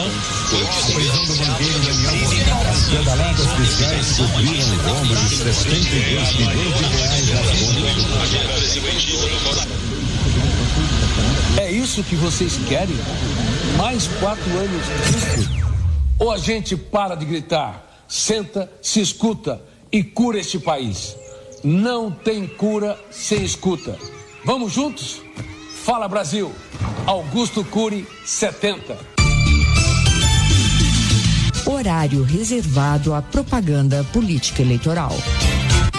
Não. A prisão do banqueiro Daniel pedaladas fiscais cobriram o rombo de 62 milhões de reais nas contas. É isso que vocês querem? Mais 4 anos disso? Ou a gente para de gritar, senta, se escuta e cura este país? Não tem cura sem escuta. Vamos juntos? Fala Brasil! Augusto Cury, 70. Horário reservado à propaganda política eleitoral.